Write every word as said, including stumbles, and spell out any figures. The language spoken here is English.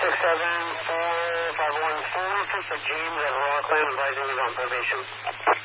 six seven four five one four, James at Rockland, advising he's on probation.